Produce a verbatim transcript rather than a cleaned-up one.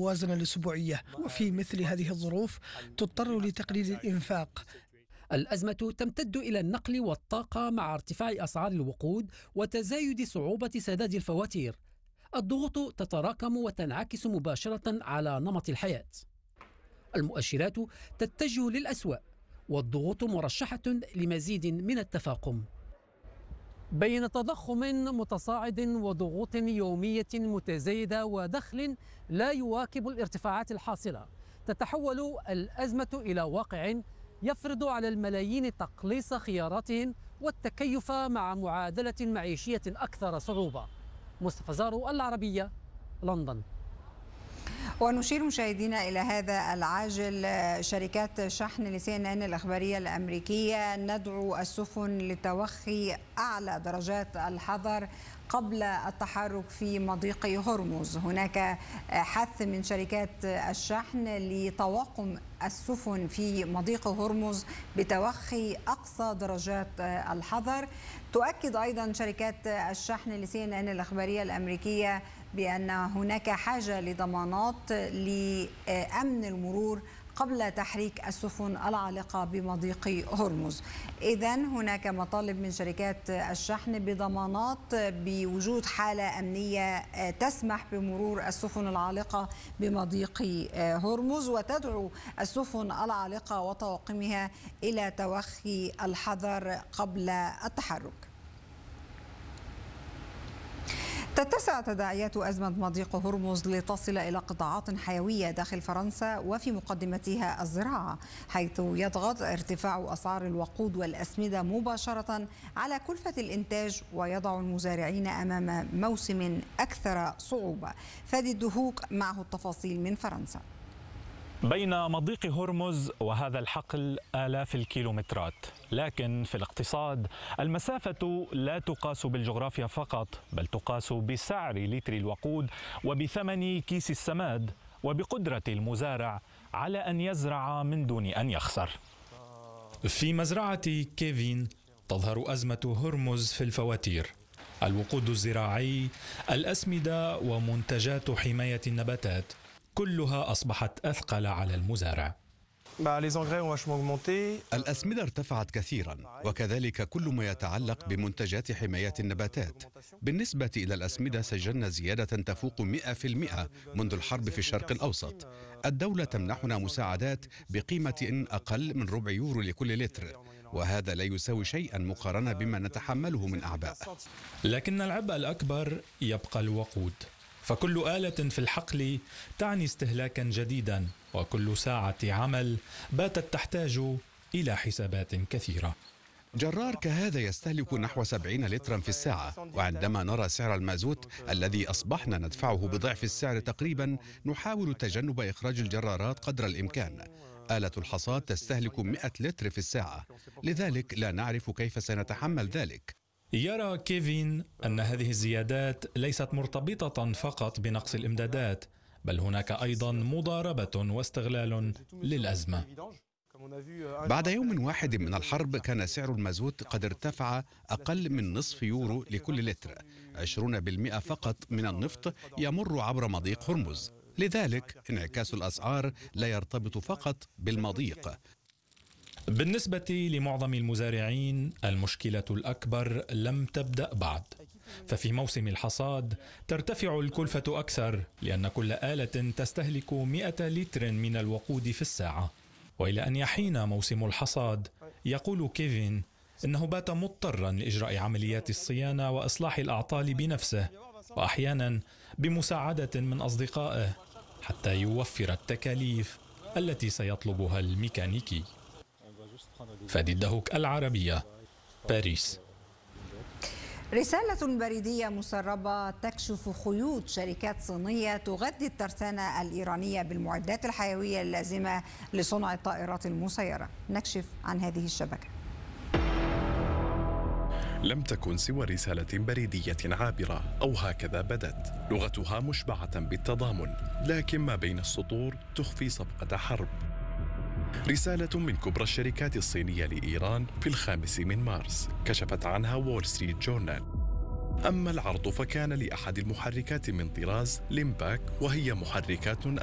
الموازنة الأسبوعية، وفي مثل هذه الظروف تضطر لتقليل الإنفاق. الأزمة تمتد إلى النقل والطاقة مع ارتفاع أسعار الوقود وتزايد صعوبة سداد الفواتير. الضغوط تتراكم وتنعكس مباشرة على نمط الحياة. المؤشرات تتجه للأسوأ والضغوط مرشحة لمزيد من التفاقم. بين تضخم متصاعد وضغوط يومية متزايدة ودخل لا يواكب الارتفاعات الحاصلة، تتحول الأزمة إلى واقع يفرض على الملايين تقليص خياراتهم والتكيف مع معادلة معيشية أكثر صعوبة. مصطفى زارو، العربية، لندن. ونشير مشاهدينا إلى هذا العاجل. شركات شحن لسي إن إن الإخبارية الأمريكية ندعو السفن لتوخي أعلى درجات الحذر قبل التحرك في مضيق هرمز. هناك حث من شركات الشحن لطواقم السفن في مضيق هرمز بتوخي أقصى درجات الحذر. تؤكد أيضا شركات الشحن لسي إن إن الإخبارية الأمريكية بأن هناك حاجة لضمانات لأمن المرور قبل تحريك السفن العالقة بمضيق هرمز. إذن هناك مطالب من شركات الشحن بضمانات بوجود حالة أمنية تسمح بمرور السفن العالقة بمضيق هرمز، وتدعو السفن العالقة وطواقمها إلى توخي الحذر قبل التحرك. تتسع تداعيات أزمة مضيق هرمز لتصل إلى قطاعات حيوية داخل فرنسا وفي مقدمتها الزراعة، حيث يضغط ارتفاع أسعار الوقود والأسمدة مباشرة على كلفة الإنتاج ويضع المزارعين أمام موسم أكثر صعوبة. فادي الدهوك معه التفاصيل من فرنسا. بين مضيق هرمز وهذا الحقل آلاف الكيلومترات، لكن في الاقتصاد المسافة لا تقاس بالجغرافيا فقط، بل تقاس بسعر لتر الوقود وبثمن كيس السماد وبقدرة المزارع على أن يزرع من دون أن يخسر. في مزرعة كيفين تظهر أزمة هرمز في الفواتير. الوقود الزراعي، الأسمدة ومنتجات حماية النباتات كلها أصبحت أثقل على المزارع. الأسمدة ارتفعت كثيرا، وكذلك كل ما يتعلق بمنتجات حماية النباتات. بالنسبة إلى الأسمدة سجلنا زيادة تفوق مئة بالمئة منذ الحرب في الشرق الأوسط. الدولة تمنحنا مساعدات بقيمة أقل من ربع يورو لكل لتر، وهذا لا يساوي شيئا مقارنة بما نتحمله من أعباء. لكن العبء الأكبر يبقى الوقود، فكل آلة في الحقل تعني استهلاكا جديدا، وكل ساعة عمل باتت تحتاج إلى حسابات كثيرة. جرار كهذا يستهلك نحو سبعين لترا في الساعة، وعندما نرى سعر المازوت الذي أصبحنا ندفعه بضعف السعر تقريبا، نحاول تجنب إخراج الجرارات قدر الإمكان. آلة الحصاد تستهلك مئة لتر في الساعة، لذلك لا نعرف كيف سنتحمل ذلك. يرى كيفين أن هذه الزيادات ليست مرتبطة فقط بنقص الإمدادات، بل هناك أيضا مضاربة واستغلال للأزمة. بعد يوم واحد من الحرب كان سعر المازوت قد ارتفع أقل من نصف يورو لكل لتر. عشرين بالمئة فقط من النفط يمر عبر مضيق هرمز، لذلك انعكاس الأسعار لا يرتبط فقط بالمضيق. بالنسبة لمعظم المزارعين المشكلة الأكبر لم تبدأ بعد، ففي موسم الحصاد ترتفع الكلفة أكثر، لأن كل آلة تستهلك مئة لتر من الوقود في الساعة. وإلى أن يحين موسم الحصاد، يقول كيفين إنه بات مضطرا لإجراء عمليات الصيانة وإصلاح الأعطال بنفسه، وأحيانا بمساعدة من أصدقائه، حتى يوفر التكاليف التي سيطلبها الميكانيكي. فادي الدهوك، العربية، باريس. رسالة بريدية مسربة تكشف خيوط شركات صينية تغذي الترسانة الإيرانية بالمعدات الحيوية اللازمة لصنع الطائرات المسيرة. نكشف عن هذه الشبكة. لم تكن سوى رسالة بريدية عابرة، أو هكذا بدت. لغتها مشبعة بالتضامن، لكن ما بين السطور تخفي صفقة حرب. رسالة من كبرى الشركات الصينية لإيران في الخامس من مارس، كشفت عنها وول ستريت جورنال. أما العرض فكان لأحد المحركات من طراز ليمباك، وهي محركات